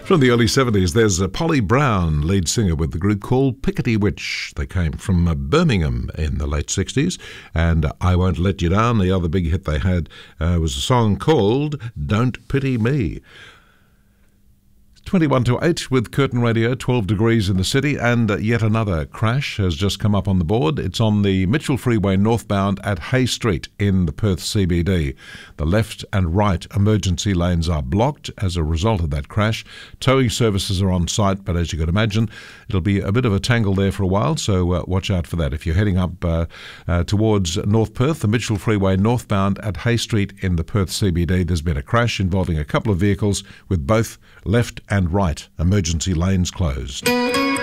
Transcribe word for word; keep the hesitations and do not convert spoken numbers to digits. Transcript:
From the early seventies, there's uh, Polly Brown, lead singer with the group called Pickety Witch. They came from uh, Birmingham in the late sixties, and uh, I Won't Let You Down, the other big hit they had, uh, was a song called Don't Pity Me. twenty-one to eight with Curtin Radio, twelve degrees in the city, and yet another crash has just come up on the board. It's on the Mitchell Freeway northbound at Hay Street in the Perth C B D. The left and right emergency lanes are blocked as a result of that crash. Towing services are on site, but as you can imagine, it'll be a bit of a tangle there for a while, so uh, watch out for that. If you're heading up uh, uh, towards North Perth, the Mitchell Freeway northbound at Hay Street in the Perth C B D, there's been a crash involving a couple of vehicles with both left and and right emergency lanes closed.